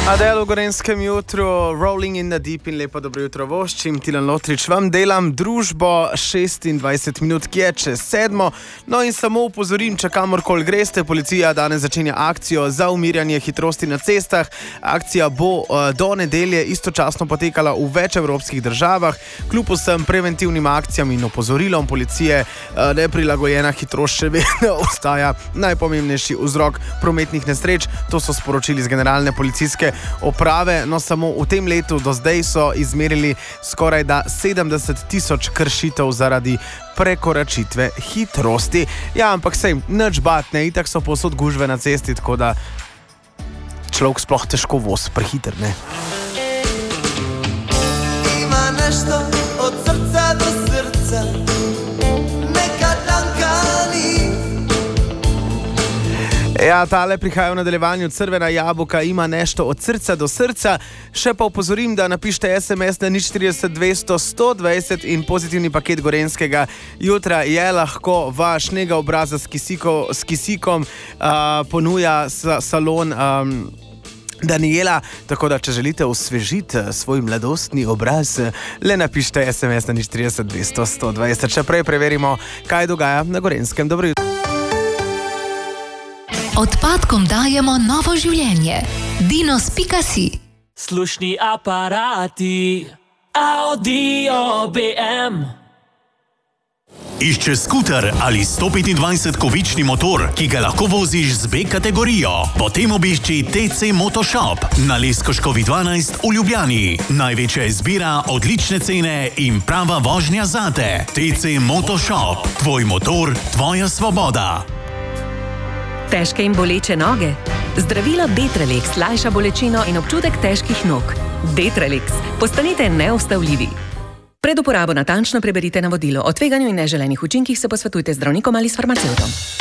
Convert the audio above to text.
Adele v Gorenjskem jutru, Rolling in the Deep in lepo dobro jutro voščim, Tilen Lotrič vam delam družbo 26 minut, ki je čez 7. No in samo upozorim, če kamorkoli greste, policija danes začenja akcijo za umirjanje hitrosti na cestah. Akcija bo do nedelje istočasno potekala v več evropskih državah. Kljub vsem preventivnim akcijam in opozorilom policije neprilagojena hitrost še vedno ostaja najpomembnejši vzrok prometnih nesreč. To so sporočili z generalne policijske uprave. No, samo v tem letu do zdaj so izmerili skoraj da 70,000 kršitev zaradi prekoračitve hitrosti. Ja, ampak sej, nič batne, itak so povsod gužve na cesti, tako da človek sploh težko voz prehiter, ne? Ima nešto od srca do srca, neka tanka nit. Ja, tale prihaja v nadaljevanju Crvena jabolka, ima nešto od srca do srca. Še pa upozorim, da napište SMS na 040 200 120 in pozitivni paket Gorenjskega jutra je lahko vaš. Nega obraza s kisikom ponuja salon Daniela, tako da če želite osvežiti svoj mladostni obraz, le napište SMS na 040 200 120. Če prej preverimo, kaj dogaja na Gorenjskem. Dobro jutro. Odpadkom dajemo novo življenje. Dinos.si. Slušni aparati Audio BM. Išče skuter ali 125-kovični motor, ki ga lahko voziš z B kategorijo? Potem obišči TC Motoshop na Leskoškovi 12 v Ljubljani. Največja izbira, odlične cene in prava vožnja zate. TC Motoshop. Tvoj motor, tvoja svoboda. Težke in boleče noge? Zdravilo Detralex lajša bolečino in občutek težkih nog. Detralex. Postanite neustavljivi. Pred uporabo natančno preberite navodilo. O tveganju in neželenih učinkih se posvetujte z zdravnikom ali s farmacevtom.